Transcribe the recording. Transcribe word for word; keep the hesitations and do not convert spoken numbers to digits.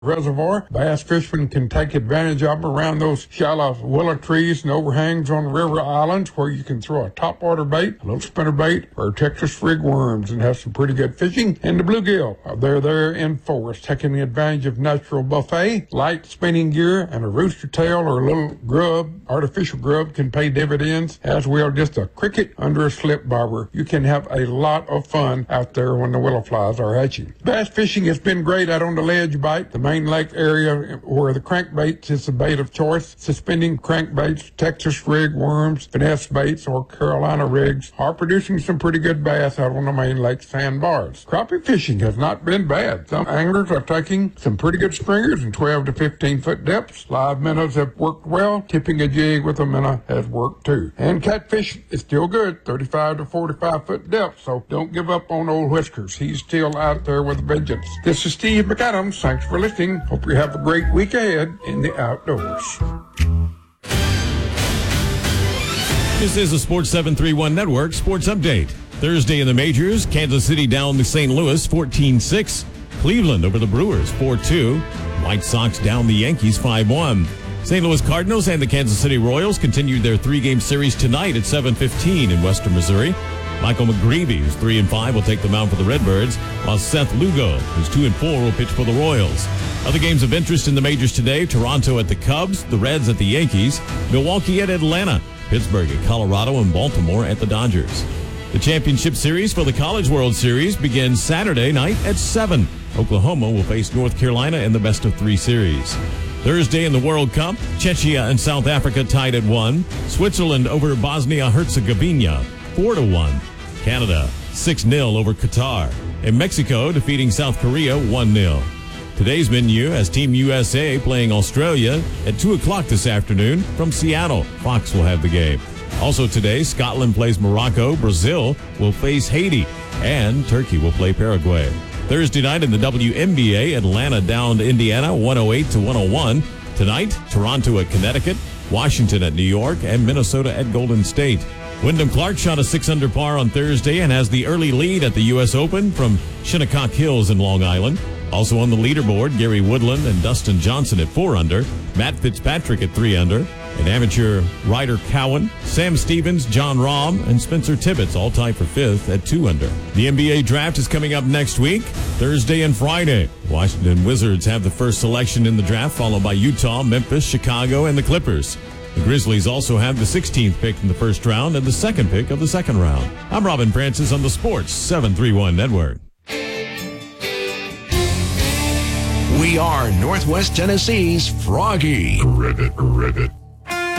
reservoir. Bass fishermen can take advantage of them around those shallow willow trees and overhangs on river islands where you can throw a topwater bait, a little spinner bait, or Texas rig worms and have some pretty good fishing. And the bluegill, they're there in force, taking advantage of natural buffet, light spinning gear, and a rooster tail or a little grub, artificial grub, can pay dividends, as will just a cricket under a slip bobber. You can have a lot of fun out there when the willow flies are hatching. Bass fishing has been great out on the ledge bite, the main lake area where the crankbait is the bait of choice. Suspending crankbaits, Texas rig worms, finesse baits, or Carolina rigs are producing some pretty good bass out on the main lake sandbars. Crappie fishing has not been bad. Some anglers are taking some pretty good stringers in twelve to fifteen foot depths. Live minnows have worked well. Tipping a jig with a minnow has worked too. And catfish is still good, thirty-five to forty-five foot depth, so don't give up on old Whiskers. He's still out there with a vengeance. This is Steve McAdams. Thanks for listening. Hope you have a great week ahead in the outdoors. This is the Sports seven thirty-one Network Sports Update. Thursday in the majors, Kansas City down to Saint Louis fourteen six. Cleveland over the Brewers four two. White Sox down the Yankees five one. Saint Louis Cardinals and the Kansas City Royals continued their three-game series tonight at seven fifteen in Western Missouri. Michael McGreevy, who's three and five, will take the mound for the Redbirds, while Seth Lugo, who's two and four, will pitch for the Royals. Other games of interest in the majors today: Toronto at the Cubs, the Reds at the Yankees, Milwaukee at Atlanta, Pittsburgh at Colorado, and Baltimore at the Dodgers. The championship series for the College World Series begins Saturday night at seven. Oklahoma will face North Carolina in the best of three series. Thursday in the World Cup, Czechia and South Africa tied at one. Switzerland over Bosnia-Herzegovina, four to one. Canada, six nil over Qatar. And Mexico defeating South Korea, one nil. Today's menu has Team U S A playing Australia at two o'clock this afternoon from Seattle. Fox will have the game. Also today, Scotland plays Morocco, Brazil will face Haiti, and Turkey will play Paraguay. Thursday night in the W N B A, Atlanta down to Indiana, one oh eight to one oh one. Tonight, Toronto at Connecticut, Washington at New York, and Minnesota at Golden State. Wyndham Clark shot a six under par on Thursday and has the early lead at the U S Open from Shinnecock Hills in Long Island. Also on the leaderboard, Gary Woodland and Dustin Johnson at four under, Matt Fitzpatrick at three under, and amateur Ryder Cowan, Sam Stevens, John Rahm, and Spencer Tibbetts all tied for fifth at two under. The N B A draft is coming up next week, Thursday and Friday. Washington Wizards have the first selection in the draft, followed by Utah, Memphis, Chicago, and the Clippers. The Grizzlies also have the sixteenth pick in the first round and the second pick of the second round. I'm Robin Francis on the Sports seven thirty-one Network. We are Northwest Tennessee's Froggy. Ribbit, ribbit.